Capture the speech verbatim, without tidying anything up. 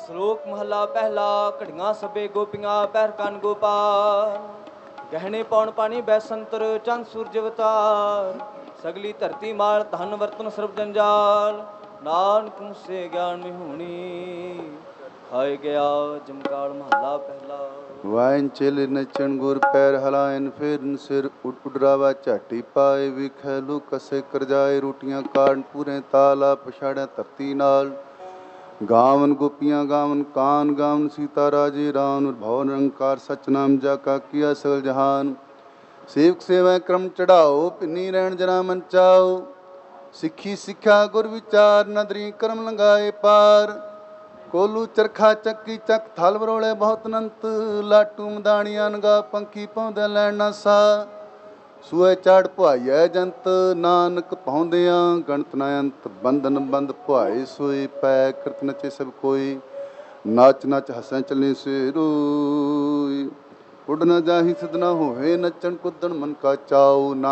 ਸ਼ਲੋਕ ਮਹਲਾ ਪਹਿਲਾ। ਘੜੀਆਂ ਸਭੇ ਗੋਪੀਆਂ ਪਹਿਰ ਕੰਨ ਗੋਪਾਲ, ਗਹਿਣੇ ਪਾਉਣ ਪਾਣੀ ਬੈਸੰਤਰ ਚੰਦ ਸੂਰਜ ਅਵਤਾਰ। ਸਗਲੀ ਧਰਤੀ ਮਾਲ ਧਨ ਵਰਤਨ ਸਰਬ ਜੰਜਾਲ, ਨਾਨਕ ਮੁਸੇ ਗਿਆਨ ਮਿਹੂਣੀ ਖਾਏ ਗਿਆ ਜਮਕਾਲ। ਮਹਲਾ ਪਹਿਲਾ। ਵਾਇਨ ਚੇਲੇ ਨਚਣ ਗੁਰ ਪੈਰ ਹਲਾਇਨ, ਫੇਰਨ ਸਿਰ ਉੱਡ ਉਡਰਾਵਾ ਝਾਟੀ ਪਾਏ। ਵਿਖੈ ਲੂ ਕਸੇ ਕਰਜਾਏ, ਰੋਟੀਆਂ ਕਾਰਨ ਪੂਰੇ ਤਾਲਾ ਪਛਾੜਿਆ ਧਰਤੀ ਨਾਲ। ਗਾਵਨ ਗੋਪੀਆਂ ਗਾਵਨ ਕਾਨ, ਗਾਵਨ ਸੀਤਾ ਰਾਜੇ ਰਾਮ। ਭਉ ਨਿਰੰਕਾਰ ਸਚ ਨਾਮ ਜਾ ਕਾ ਕੀਆ ਸਗਲ ਜਹਾਨ। ਸੇਵਕ ਸੇਵੈ ਕਰਮ ਚੜਾਓ, ਭਿੰਨੀ ਰਹਿਣ ਜਨਾ ਮਨ ਚਾਓ। ਸਿੱਖੀ ਸਿੱਖਿਆ ਗੁਰ ਵਿਚਾਰ, ਨਦਰੀ ਕਰਮ ਲੰਗਾਏ ਪਾਰ। ਕੋਲੂ ਚਰਖਾ ਚੱਕੀ ਚੱਕ ਥਲ ਵਰੋਲੇ ਬਹੁਤ ਅਨੰਤ। ਲਾਟੂ ਮਦਾਣੀਆਂ ਨਗਾ ਪੰਖੀ ਪਾਉਂਦੇ ਲੈਣ ਨਾ ਸਾ। ਸੂਏ ਚਾੜ ਪੁਆਈਐ ਜੰਤ, ਨਾਨਕ ਪਾਉਂਦਿਆਂ ਗਣਤ ਨਾ ਅੰਤ। ਬੰਧਨ ਬੰਦ ਪੁਆਏ ਸੋਈ, ਪੈ ਕਿਰਤ ਨਚੇ ਸਭ ਕੋਈ। ਨੱਚ ਨੱਚ ਹੱਸੈ ਚੱਲੇ ਸੇ ਰੋਈ, ਉੱਡ ਨਾ ਜਾਹੀ ਸਿਧ ਨਾ ਹੋਏ। ਨੱਚਣ ਕੁੱਦਣ ਮਨ ਕਾ ਚਾਉ।